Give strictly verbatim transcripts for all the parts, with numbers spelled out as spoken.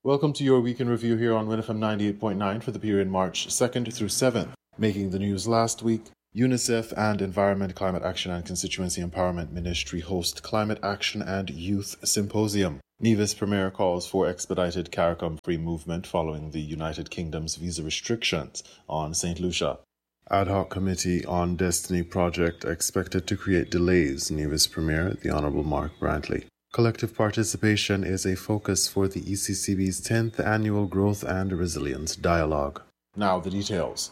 Welcome to your week in review here on Win F M ninety-eight point nine for the period March second through seventh. Making the news last week, UNICEF and Environment, Climate Action and Constituency Empowerment Ministry host Climate Action and Youth Symposium. Nevis Premier calls for expedited CARICOM-free movement following the United Kingdom's visa restrictions on Saint Lucia. Ad hoc Committee on Destiny Project expected to create delays, Nevis Premier, the Honourable Mark Brantley. Collective participation is a focus for the E C C B's tenth Annual Growth and Resilience Dialogue. Now the details.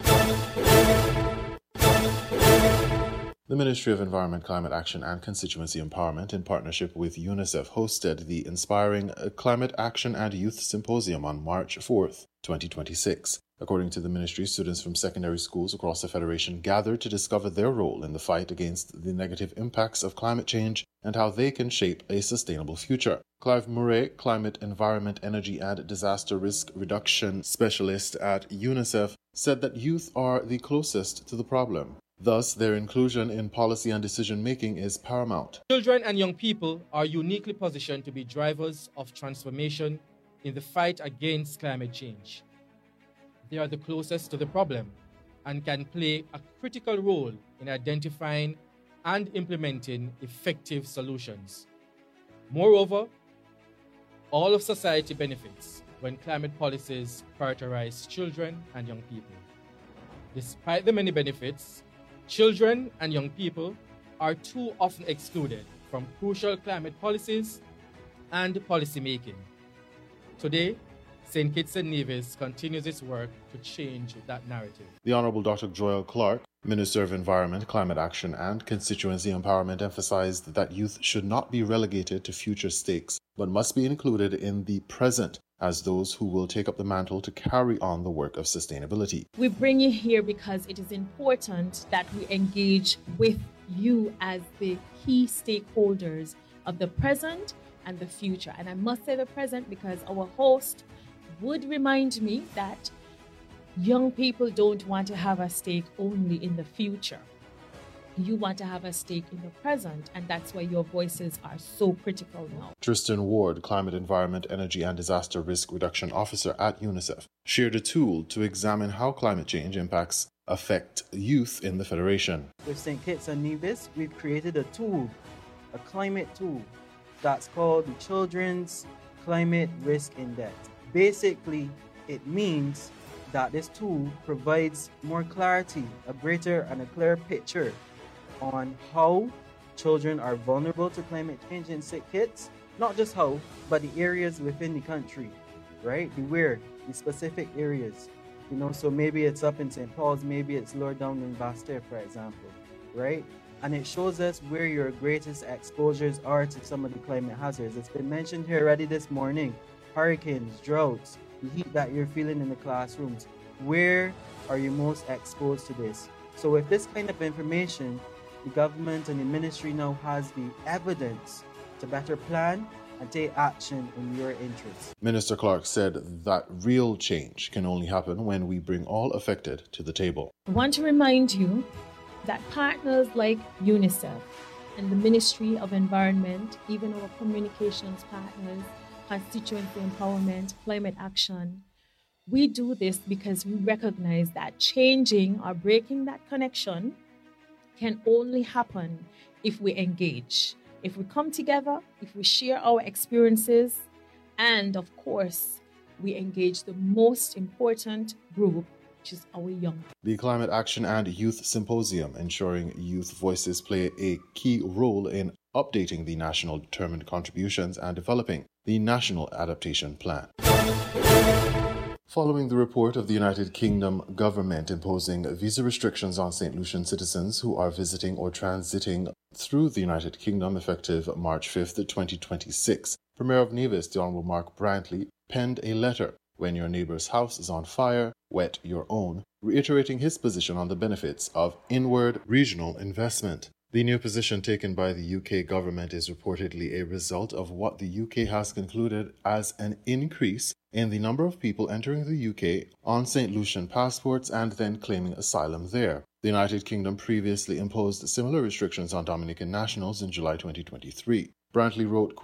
The Ministry of Environment, Climate Action and Constituency Empowerment, in partnership with UNICEF, hosted the Inspiring Climate Action and Youth Symposium on March fourth, twenty twenty-six. According to the ministry, students from secondary schools across the Federation gathered to discover their role in the fight against the negative impacts of climate change and how they can shape a sustainable future. Clive Murray, Climate, Environment, Energy and Disaster Risk Reduction Specialist at UNICEF, said that youth are the closest to the problem. Thus, their inclusion in policy and decision-making is paramount. Children and young people are uniquely positioned to be drivers of transformation in the fight against climate change. They are the closest to the problem and can play a critical role in identifying and implementing effective solutions. Moreover, all of society benefits when climate policies prioritize children and young people. Despite the many benefits, children and young people are too often excluded from crucial climate policies and policy making. Today, Saint Kitts and Nevis continues its work to change that narrative. The Honourable Doctor Joel Clark, Minister of Environment, Climate Action and Constituency Empowerment, emphasized that youth should not be relegated to future stakes, but must be included in the present as those who will take up the mantle to carry on the work of sustainability. We bring you here because it is important that we engage with you as the key stakeholders of the present and the future. And I must say the present because our host would remind me that young people don't want to have a stake only in the future. You want to have a stake in the present, and that's why your voices are so critical now. Tristan Ward, Climate, Environment, Energy and Disaster Risk Reduction Officer at UNICEF, shared a tool to examine how climate change impacts affect youth in the Federation. With Saint Kitts and Nevis, we've created a tool, a climate tool, that's called the Children's Climate Risk Index. Basically, it means that this tool provides more clarity, a greater and a clearer picture on how children are vulnerable to climate change in Saint Kitts. Not just how, but the areas within the country, right? The where, the specific areas. You know, so maybe it's up in Saint Paul's, maybe it's lower down in Bastille, for example, right? And it shows us where your greatest exposures are to some of the climate hazards. It's been mentioned here already this morning. Hurricanes, droughts, the heat that you're feeling in the classrooms. Where are you most exposed to this? So with this kind of information, the government and the ministry now has the evidence to better plan and take action in your interests. Minister Clark said that real change can only happen when we bring all affected to the table. I want to remind you that partners like UNICEF and the Ministry of Environment, even our communications partners, Constituency Empowerment, Climate Action, we do this because we recognize that changing or breaking that connection can only happen if we engage, if we come together, if we share our experiences, and of course, we engage the most important group, which is our young people. The Climate Action and Youth Symposium, ensuring youth voices play a key role in updating the national determined contributions and developing the National Adaptation Plan. Following the report of the United Kingdom government imposing visa restrictions on Saint Lucian citizens who are visiting or transiting through the United Kingdom effective March fifth, twenty twenty-six, Premier of Nevis, the Honourable Mark Brantley, penned a letter, "When your neighbour's house is on fire, wet your own," reiterating his position on the benefits of inward regional investment. The new position taken by the U K government is reportedly a result of what the U K has concluded as an increase in the number of people entering the U K on Saint Lucian passports and then claiming asylum there. The United Kingdom previously imposed similar restrictions on Dominican nationals in July twenty twenty-three. Brantley wrote, quote,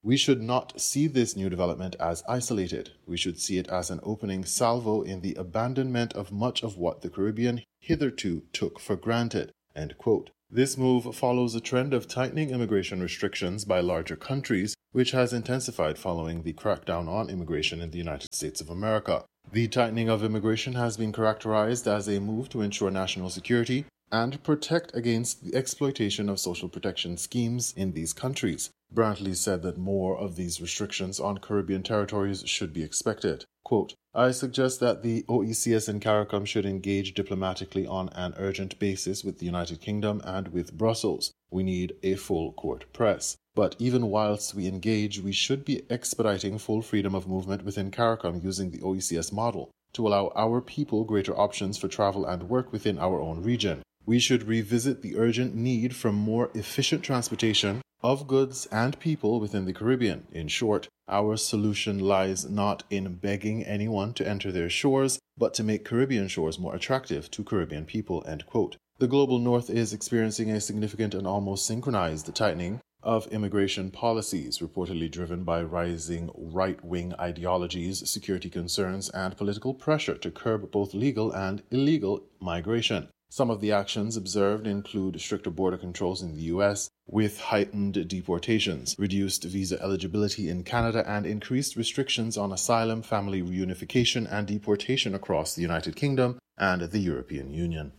We should not see this new development as isolated. We should see it as an opening salvo in the abandonment of much of what the Caribbean hitherto took for granted." End quote. This move follows a trend of tightening immigration restrictions by larger countries, which has intensified following the crackdown on immigration in the United States of America. The tightening of immigration has been characterized as a move to ensure national security and protect against the exploitation of social protection schemes in these countries. Brantley said that more of these restrictions on Caribbean territories should be expected. Quote, "I suggest that the O E C S and CARICOM should engage diplomatically on an urgent basis with the United Kingdom and with Brussels. We need a full court press. But even whilst we engage, we should be expediting full freedom of movement within CARICOM using the O E C S model to allow our people greater options for travel and work within our own region. We should revisit the urgent need for more efficient transportation of goods and people within the Caribbean. In short, our solution lies not in begging anyone to enter their shores, but to make Caribbean shores more attractive to Caribbean people." End quote. The global north is experiencing a significant and almost synchronized tightening of immigration policies, reportedly driven by rising right-wing ideologies, security concerns, and political pressure to curb both legal and illegal migration. Some of the actions observed include stricter border controls in the U S, with heightened deportations, reduced visa eligibility in Canada, and increased restrictions on asylum, family reunification, and deportation across the United Kingdom and the European Union.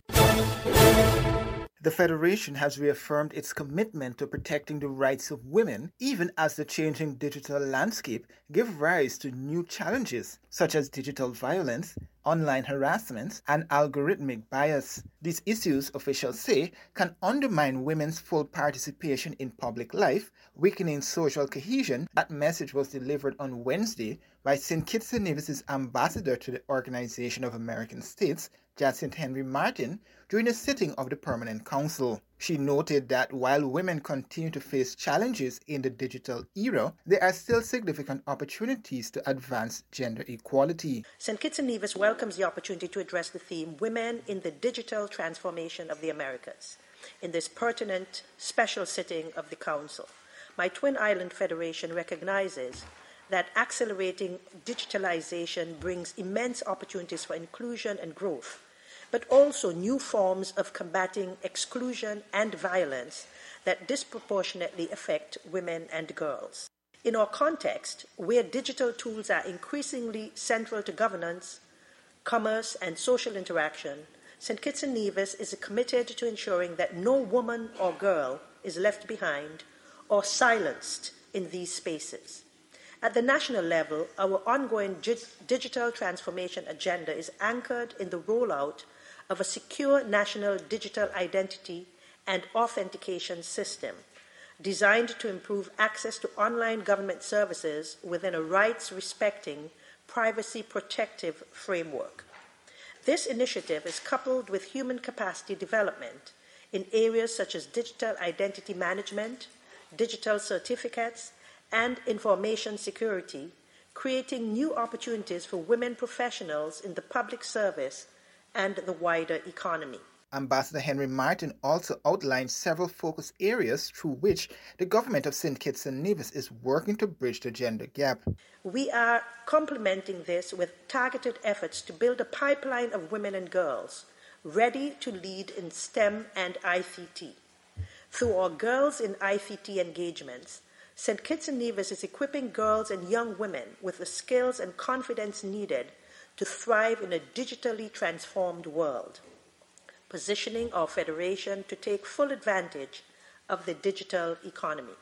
The Federation has reaffirmed its commitment to protecting the rights of women, even as the changing digital landscape gives rise to new challenges, such as digital violence, online harassment, and algorithmic bias. These issues, officials say, can undermine women's full participation in public life, weakening social cohesion. That message was delivered on Wednesday by Saint Kitts and Nevis' ambassador to the Organization of American States, Jacinth Henry Martin, during a sitting of the Permanent Council. She noted that while women continue to face challenges in the digital era, there are still significant opportunities to advance gender equality. Saint Kitts and Nevis welcomes the opportunity to address the theme Women in the Digital Transformation of the Americas in this pertinent special sitting of the Council. My Twin Island Federation recognizes that accelerating digitalization brings immense opportunities for inclusion and growth, but also new forms of combating exclusion and violence that disproportionately affect women and girls. In our context, where digital tools are increasingly central to governance, commerce, and social interaction, Saint Kitts and Nevis is committed to ensuring that no woman or girl is left behind or silenced in these spaces. At the national level, our ongoing digital transformation agenda is anchored in the rollout of a secure national digital identity and authentication system designed to improve access to online government services within a rights-respecting, privacy-protective framework. This initiative is coupled with human capacity development in areas such as digital identity management, digital certificates, and information security, creating new opportunities for women professionals in the public service and the wider economy. Ambassador Henry Martin also outlined several focus areas through which the government of Saint Kitts and Nevis is working to bridge the gender gap. We are complementing this with targeted efforts to build a pipeline of women and girls ready to lead in STEM and I C T. Through our Girls in I C T engagements, Saint Kitts and Nevis is equipping girls and young women with the skills and confidence needed to thrive in a digitally transformed world, positioning our federation to take full advantage of the digital economy.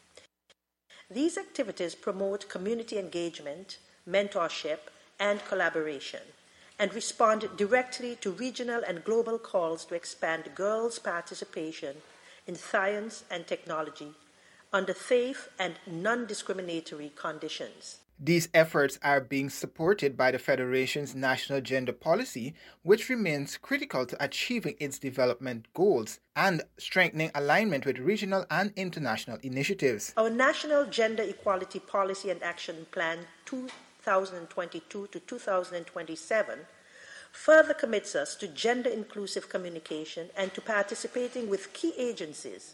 These activities promote community engagement, mentorship, and collaboration, and respond directly to regional and global calls to expand girls' participation in science and technology under safe and non-discriminatory conditions. These efforts are being supported by the Federation's National Gender Policy, which remains critical to achieving its development goals and strengthening alignment with regional and international initiatives. Our National Gender Equality Policy and Action Plan two thousand twenty-two to two thousand twenty-seven further commits us to gender-inclusive communication and to participating with key agencies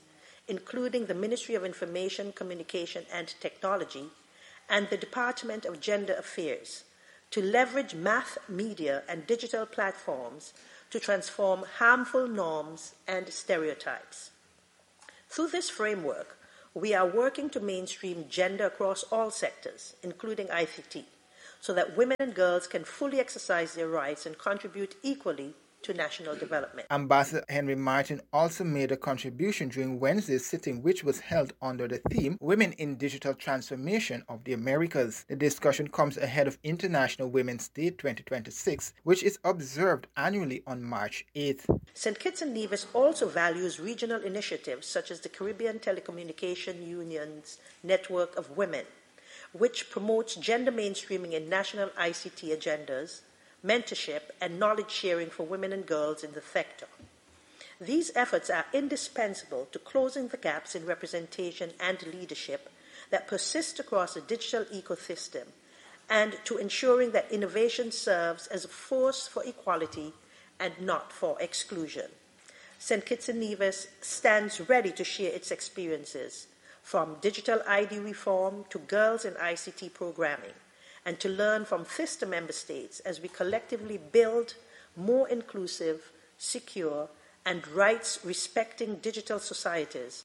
including the Ministry of Information, Communication and Technology and the Department of Gender Affairs, to leverage mass media and digital platforms to transform harmful norms and stereotypes. Through this framework, we are working to mainstream gender across all sectors, including I C T, so that women and girls can fully exercise their rights and contribute equally to national development. Ambassador Henry Martin also made a contribution during Wednesday's sitting, which was held under the theme Women in Digital Transformation of the Americas. The discussion comes ahead of International Women's Day twenty twenty-six, which is observed annually on March eighth. Saint Kitts and Nevis also values regional initiatives such as the Caribbean Telecommunication Union's Network of Women, which promotes gender mainstreaming in national I C T agendas, mentorship, and knowledge sharing for women and girls in the sector. These efforts are indispensable to closing the gaps in representation and leadership that persist across the digital ecosystem and to ensuring that innovation serves as a force for equality and not for exclusion. Saint Kitts and Nevis stands ready to share its experiences, from digital I D reform to girls in I C T programming, and to learn from sister member states as we collectively build more inclusive, secure, and rights-respecting digital societies.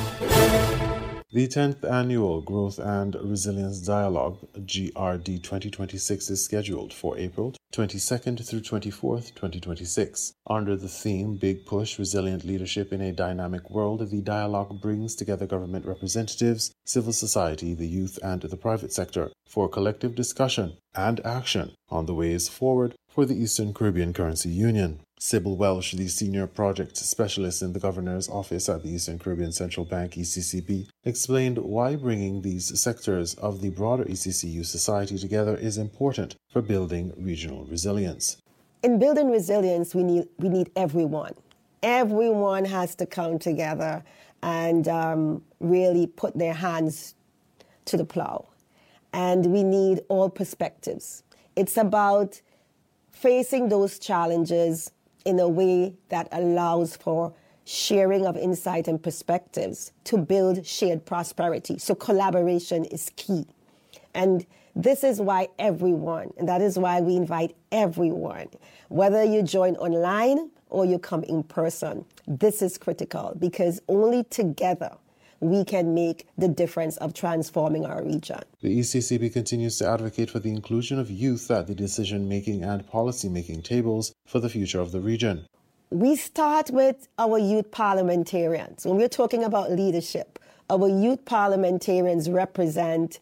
The tenth Annual Growth and Resilience Dialogue, G R D twenty twenty-six, is scheduled for April twenty-second through twenty-fourth, twenty twenty-six. Under the theme Big Push, Resilient Leadership in a Dynamic World, the dialogue brings together government representatives, civil society, the youth, and the private sector for collective discussion and action on the ways forward for the Eastern Caribbean Currency Union. Sybil Welsh, the Senior Project Specialist in the Governor's Office at the Eastern Caribbean Central Bank, E C C B, explained why bringing these sectors of the broader E C C U society together is important for building regional resilience. In building resilience, we need we need everyone. Everyone has to come together and um, really put their hands to the plow. And we need all perspectives. It's about facing those challenges in a way that allows for sharing of insight and perspectives to build shared prosperity. So collaboration is key. And this is why everyone, and that is why we invite everyone, whether you join online or you come in person, this is critical because only together we can make the difference of transforming our region. The E C C B continues to advocate for the inclusion of youth at the decision-making and policy-making tables for the future of the region. We start with our youth parliamentarians. When we're talking about leadership, our youth parliamentarians represent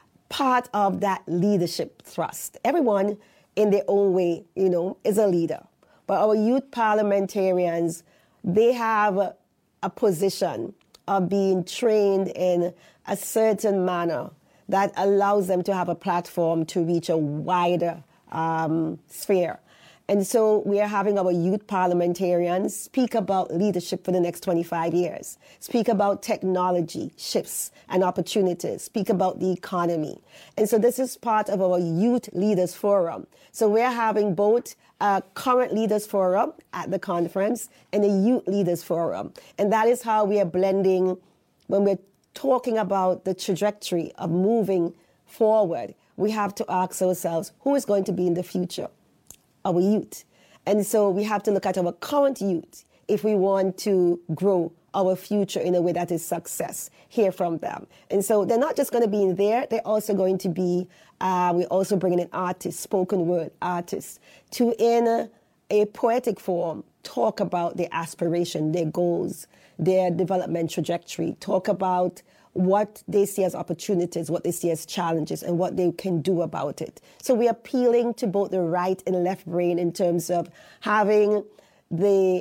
part of that leadership thrust. Everyone in their own way, you know, is a leader. But our youth parliamentarians, they have a, a position of being trained in a certain manner that allows them to have a platform to reach a wider um, sphere. And so we are having our youth parliamentarians speak about leadership for the next twenty-five years, speak about technology shifts and opportunities, speak about the economy. And so this is part of our Youth Leaders Forum. So we're having both a current leaders forum at the conference and a youth leaders forum. And that is how we are blending when we're talking about the trajectory of moving forward. We have to ask ourselves, who is going to be in the future? Our youth. And so we have to look at our current youth if we want to grow our future in a way that is success, hear from them. And so they're not just going to be in there, they're also going to be, uh, we're also bringing in artists, spoken word artists, to in a, a poetic form talk about their aspiration, their goals, their development trajectory, talk about what they see as opportunities, what they see as challenges, and what they can do about it. So we're appealing to both the right and left brain in terms of having the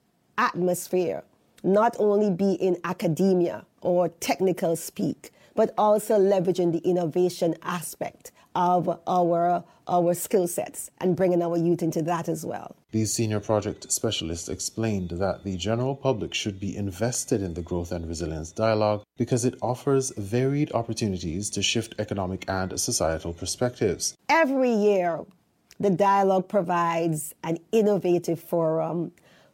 atmosphere not only be in academia or technical speak, but also leveraging the innovation aspect of our, our skill sets and bringing our youth into that as well. These senior project specialists explained that the general public should be invested in the Growth and Resilience Dialogue because it offers varied opportunities to shift economic and societal perspectives. Every year, the dialogue provides an innovative forum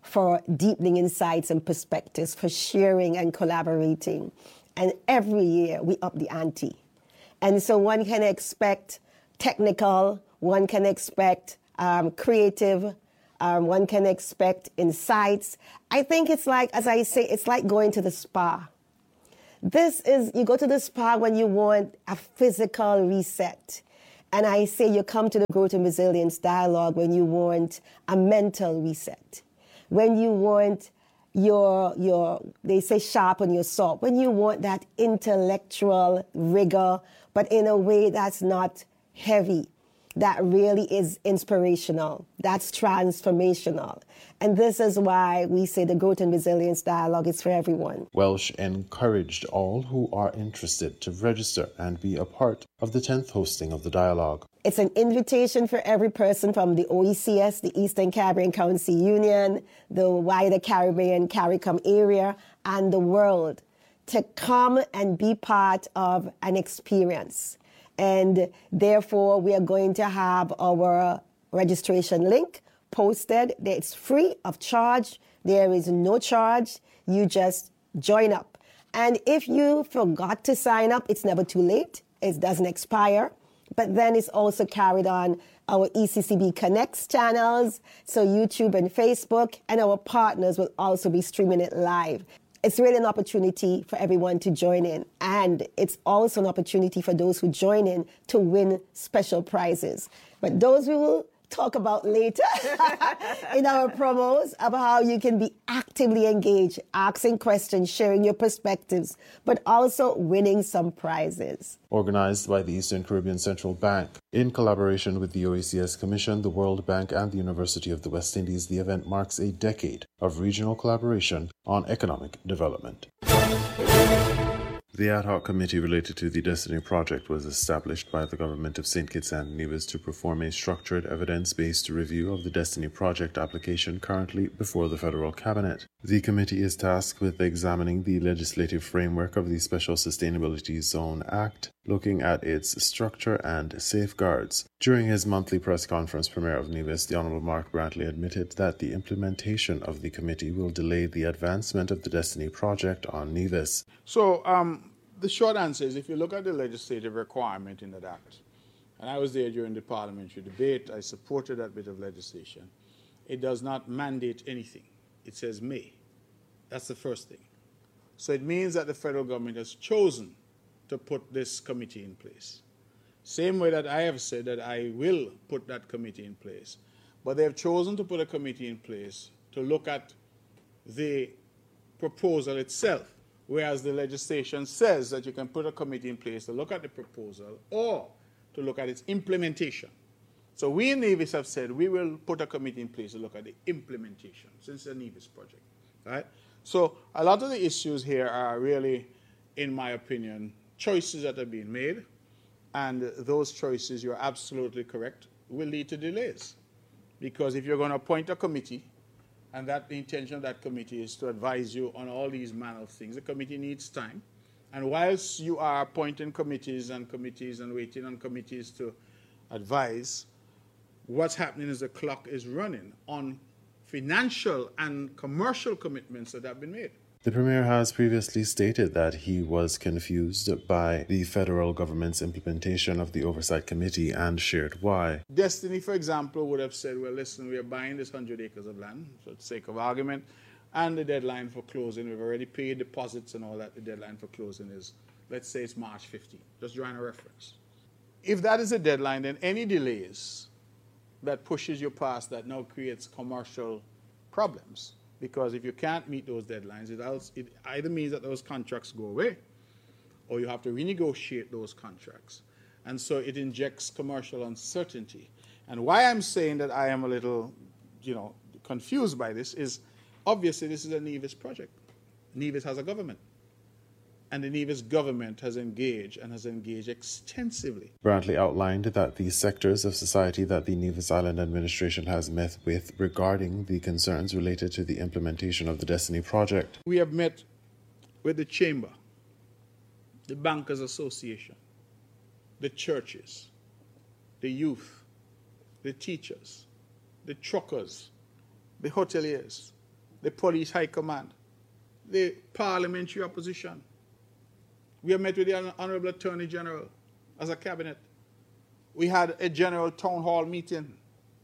for deepening insights and perspectives, for sharing and collaborating. And every year we up the ante. And so one can expect technical, one can expect um, creative, um, one can expect insights. I think it's like, as I say, it's like going to the spa. This is, you go to the spa when you want a physical reset. And I say you come to the Growth and Resilience Dialogue when you want a mental reset. When you want your, your they say sharpen your sword. When you want that intellectual rigor, but in a way that's not heavy, that really is inspirational, that's transformational. And this is why we say the Growth and Resilience Dialogue is for everyone. Welsh encouraged all who are interested to register and be a part of the tenth hosting of the dialogue. It's an invitation for every person from the O E C S, the Eastern Caribbean Council Union, the wider Caribbean CARICOM area, and the world to come and be part of an experience. And therefore, we are going to have our registration link posted. It's free of charge. There is no charge. You just join up. And if you forgot to sign up, it's never too late. It doesn't expire. But then it's also carried on our E C C B Connects channels, so YouTube and Facebook, and our partners will also be streaming it live. It's really an opportunity for everyone to join in. And it's also an opportunity for those who join in to win special prizes. But those we will talk about later in our promos about how you can be actively engaged, asking questions, sharing your perspectives, but also winning some prizes. Organized by the Eastern Caribbean Central Bank, in collaboration with the O E C S Commission, the World Bank, and the University of the West Indies, the event marks a decade of regional collaboration on economic development. The ad hoc committee related to the Destiny Project was established by the government of Saint Kitts and Nevis to perform a structured, evidence-based review of the Destiny Project application currently before the federal cabinet. The committee is tasked with examining the legislative framework of the Special Sustainability Zone Act, looking at its structure and safeguards. During his monthly press conference, Premier of Nevis, the Honourable Mark Brantley, admitted that the implementation of the committee will delay the advancement of the Destiny Project on Nevis. So, um, the short answer is, if you look at the legislative requirement in that act, and I was there during the parliamentary debate, I supported that bit of legislation, it does not mandate anything. It says may. That's the first thing. So it means that the federal government has chosen to put this committee in place. Same way that I have said that I will put that committee in place. But they have chosen to put a committee in place to look at the proposal itself, whereas the legislation says that you can put a committee in place to look at the proposal or to look at its implementation. So we in Nevis have said we will put a committee in place to look at the implementation, since the Nevis project, right? So a lot of the issues here are really, in my opinion, choices that are being made, and those choices, you're absolutely correct, will lead to delays. Because if you're going to appoint a committee, and that the intention of that committee is to advise you on all these manner of things, the committee needs time. And whilst you are appointing committees and committees and waiting on committees to advise, what's happening is the clock is running on financial and commercial commitments that have been made. The Premier has previously stated that he was confused by the federal government's implementation of the Oversight Committee and shared why. Destiny, for example, would have said, well, listen, we are buying this one hundred acres of land, for the sake of argument, and the deadline for closing, we've already paid deposits and all that, the deadline for closing is, let's say it's March fifteenth, just drawing a reference. If that is a deadline, then any delays that pushes you past that now creates commercial problems. Because if you can't meet those deadlines, it, also, it either means that those contracts go away, or you have to renegotiate those contracts. And so it injects commercial uncertainty. And why I'm saying that I am a little, you know, confused by this is, obviously this is a Nevis project. Nevis has a government. And the Nevis government has engaged and has engaged extensively. Brantley outlined that the sectors of society that the Nevis Island administration has met with regarding the concerns related to the implementation of the Destiny Project. We have met with the Chamber, the Bankers Association, the churches, the youth, the teachers, the truckers, the hoteliers, the police high command, the parliamentary opposition. We have met with the Honorable Attorney General as a cabinet. We had a general town hall meeting.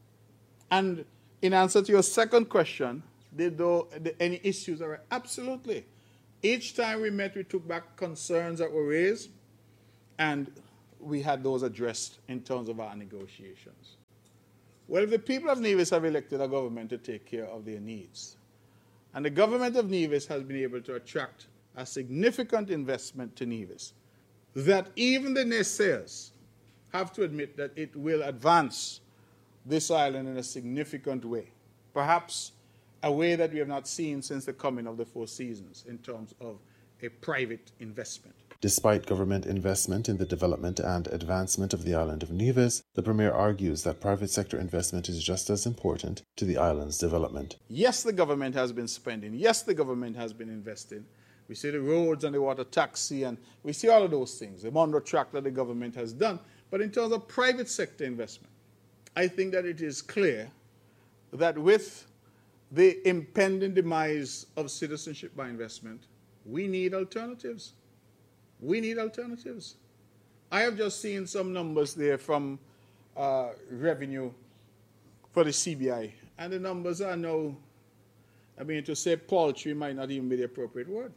And in answer to your second question, did though, any issues are absolutely. Each time we met, we took back concerns that were raised, and we had those addressed in terms of our negotiations. Well, if the people of Nevis have elected a government to take care of their needs, and the government of Nevis has been able to attract a significant investment to Nevis, that even the naysayers have to admit that it will advance this island in a significant way, perhaps a way that we have not seen since the coming of the Four Seasons in terms of a private investment. Despite government investment in the development and advancement of the island of Nevis, the Premier argues that private sector investment is just as important to the island's development. Yes, the government has been spending. Yes, the government has been investing. We see the roads and the water taxi, and we see all of those things, the Mondo track that the government has done. But in terms of private sector investment, I think that it is clear that with the impending demise of citizenship by investment, we need alternatives. We need alternatives. I have just seen some numbers there from uh, revenue for the C B I, and the numbers are now, I mean, to say paltry might not even be the appropriate word.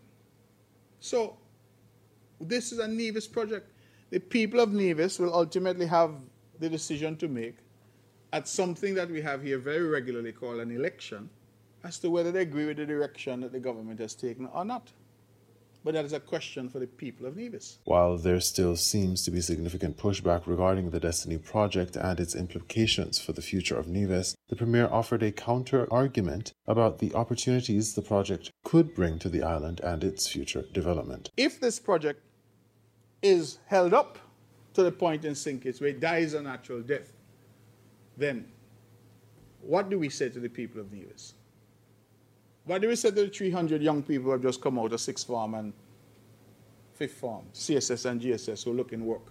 So this is a Nevis project. The people of Nevis will ultimately have the decision to make at something that we have here very regularly called an election as to whether they agree with the direction that the government has taken or not. But that is a question for the people of Nevis. While there still seems to be significant pushback regarding the Destiny project and its implications for the future of Nevis, the Premier offered a counter-argument about the opportunities the project could bring to the island and its future development. If this project is held up to the point in Saint Kitts where it dies a natural death, then what do we say to the people of Nevis? What do we say to the three hundred young people who have just come out of sixth form and fifth form, C S S and G S S, who are looking work?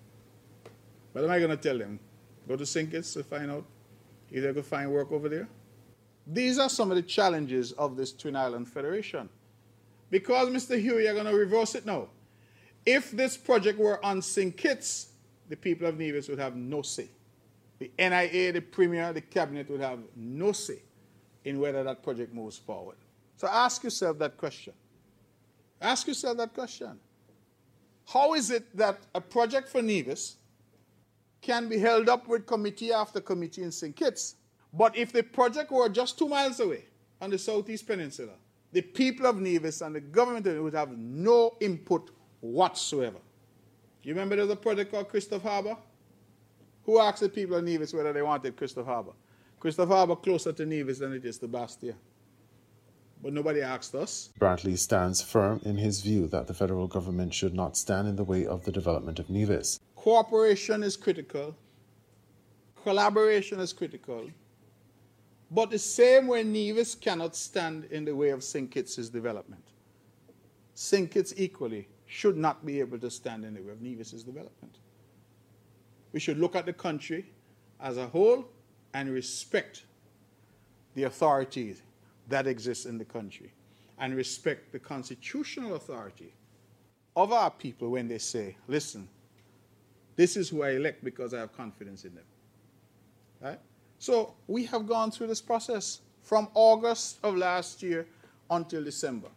What am I going to tell them? Go to Saint Kitts to find out if they could find work over there? These are some of the challenges of this Twin Island Federation. Because, Mister Huey, you're going to reverse it now. If this project were on Saint Kitts, the people of Nevis would have no say. The N I A, the Premier, the Cabinet would have no say in whether that project moves forward. So ask yourself that question. Ask yourself that question. How is it that a project for Nevis can be held up with committee after committee in Saint Kitts, but if the project were just two miles away on the Southeast Peninsula, the people of Nevis and the government would have no input whatsoever? You remember there's a project called Christophe Harbour? Who asked the people of Nevis whether they wanted Christophe Harbour? Christophe Harbour closer to Nevis than it is to Bastia. But nobody asked us. Brantley stands firm in his view that the federal government should not stand in the way of the development of Nevis. Cooperation is critical. Collaboration is critical. But the same way Nevis cannot stand in the way of Saint Kitts' development, Saint Kitts equally should not be able to stand in the way of Nevis' development. We should look at the country as a whole and respect the authorities that exist in the country, and respect the constitutional authority of our people when they say, listen, this is who I elect because I have confidence in them. Right? So we have gone through this process from August of last year until December.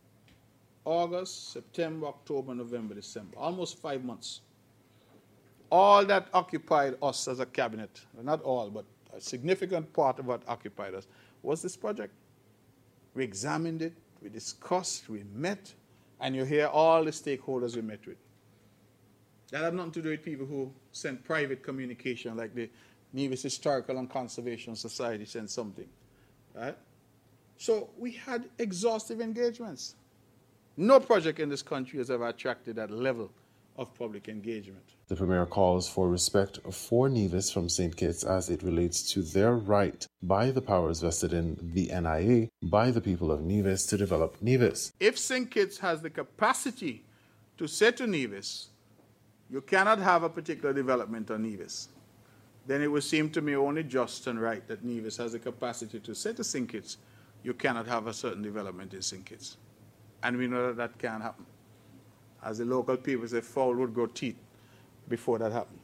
August, September, October, November, December, almost five months. All that occupied us as a cabinet, not all, but a significant part of what occupied us was this project. We examined it, we discussed, we met, and you hear all the stakeholders we met with. That had nothing to do with people who sent private communication, like the Nevis Historical and Conservation Society sent something. Right? So we had exhaustive engagements. No project in this country has ever attracted that level of public engagement. The Premier calls for respect for Nevis from Saint Kitts as it relates to their right by the powers vested in the N I A by the people of Nevis to develop Nevis. If Saint Kitts has the capacity to say to Nevis, you cannot have a particular development on Nevis, then it would seem to me only just and right that Nevis has the capacity to say to Saint Kitts, you cannot have a certain development in Saint Kitts. And we know that that can't happen. As the local people say, fowl would grow teeth before that happened.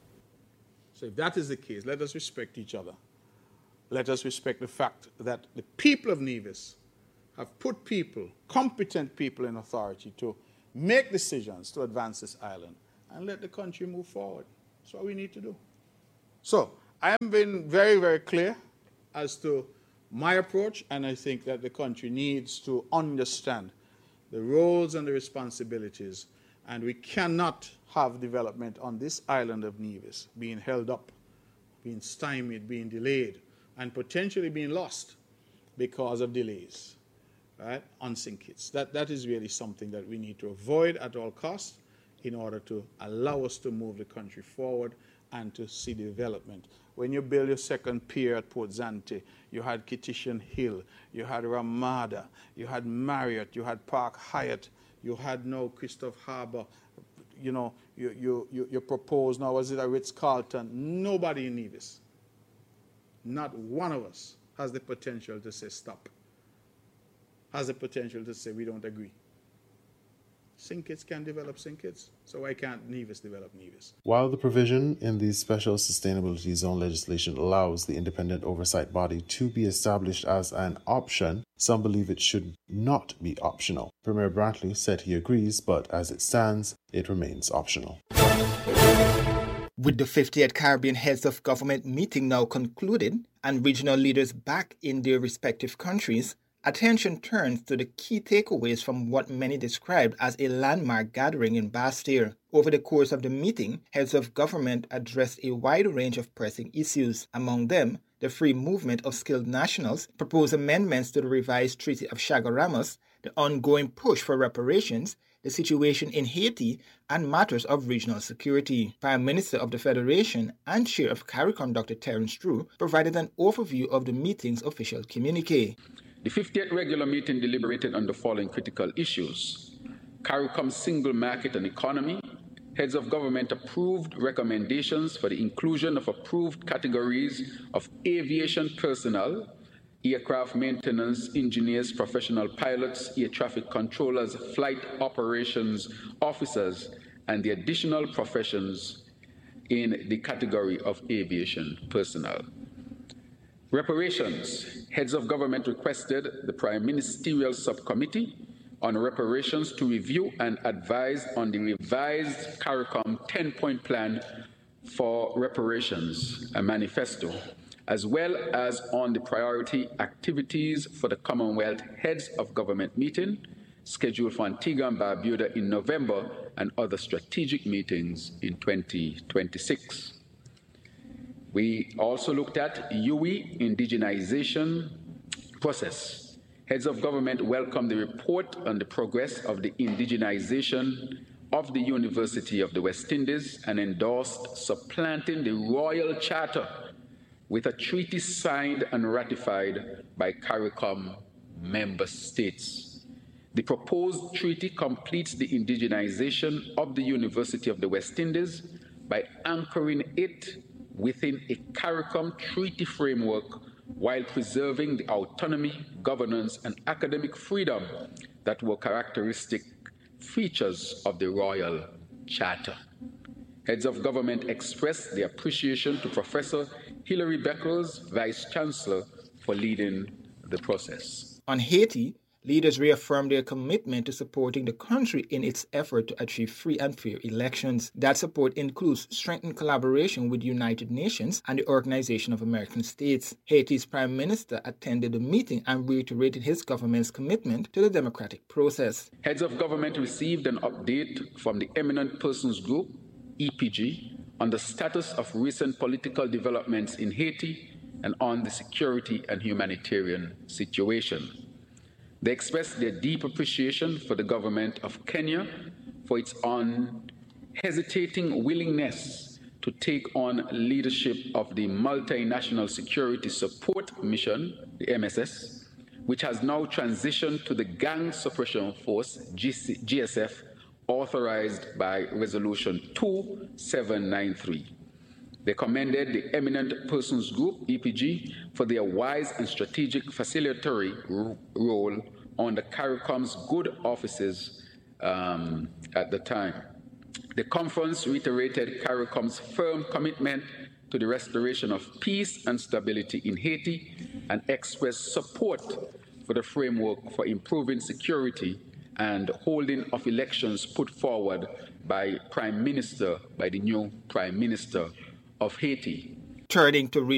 So if that is the case, let us respect each other. Let us respect the fact that the people of Nevis have put people, competent people in authority to make decisions to advance this island and let the country move forward. That's what we need to do. So I am being very, very clear as to my approach, and I think that the country needs to understand the roles and the responsibilities, and we cannot have development on this island of Nevis being held up, being stymied, being delayed, and potentially being lost because of delays, right, on Saint Kitts. That, that is really something that we need to avoid at all costs in order to allow us to move the country forward and to see the development. When you build your second pier at Port Zante, you had Kittitian Hill, you had Ramada, you had Marriott, you had Park Hyatt, you had now Christoph Harbour, you know, you, you, you, you propose now, was it a Ritz-Carlton? Nobody in Nevis, not one of us has the potential to say stop, has the potential to say we don't agree. Saint Kitts can develop Saint Kitts, so why can't Nevis develop Nevis? While the provision in the Special Sustainability Zone legislation allows the independent oversight body to be established as an option, some believe it should not be optional. Premier Brantley said he agrees, but as it stands, it remains optional. With the fiftieth Caribbean Heads of Government meeting now concluded and regional leaders back in their respective countries, attention turns to the key takeaways from what many described as a landmark gathering in Basseterre. Over the course of the meeting, heads of government addressed a wide range of pressing issues. Among them, the free movement of skilled nationals, proposed amendments to the revised Treaty of Chaguaramas, the ongoing push for reparations, the situation in Haiti, and matters of regional security. Prime Minister of the Federation and Chair of CARICOM, Doctor Terence True, provided an overview of the meeting's official communique. The fiftieth regular meeting deliberated on the following critical issues: CARICOM's single market and economy. Heads of government approved recommendations for the inclusion of approved categories of aviation personnel, aircraft maintenance engineers, professional pilots, air traffic controllers, flight operations officers, and the additional professions in the category of aviation personnel. Reparations. Heads of government requested the Prime Ministerial Subcommittee on Reparations to review and advise on the revised CARICOM ten-point plan for reparations, a manifesto, as well as on the priority activities for the Commonwealth Heads of Government meeting, scheduled for Antigua and Barbuda in November, and other strategic meetings in twenty twenty-six. We also looked at U I indigenization process. Heads of government welcomed the report on the progress of the indigenization of the University of the West Indies and endorsed supplanting the Royal Charter with a treaty signed and ratified by CARICOM member states. The proposed treaty completes the indigenization of the University of the West Indies by anchoring it within a CARICOM treaty framework while preserving the autonomy, governance, and academic freedom that were characteristic features of the Royal Charter. Heads of government expressed their appreciation to Professor Hilary Beckles, Vice Chancellor, for leading the process. On Haiti, leaders reaffirmed their commitment to supporting the country in its effort to achieve free and fair elections. That support includes strengthened collaboration with the United Nations and the Organization of American States. Haiti's Prime Minister attended the meeting and reiterated his government's commitment to the democratic process. Heads of government received an update from the Eminent Persons Group, E P G, on the status of recent political developments in Haiti and on the security and humanitarian situation. They expressed their deep appreciation for the government of Kenya for its unhesitating willingness to take on leadership of the Multinational Security Support Mission, the M S S, which has now transitioned to the Gang Suppression Force, G S F, authorized by Resolution two seven nine three. They commended the Eminent Persons Group, E P G, for their wise and strategic facilitatory r- role on the CARICOM's good offices um, at the time. The conference reiterated CARICOM's firm commitment to the restoration of peace and stability in Haiti and expressed support for the framework for improving security and holding of elections put forward by Prime Minister, by the new Prime Minister of Haiti. Turning to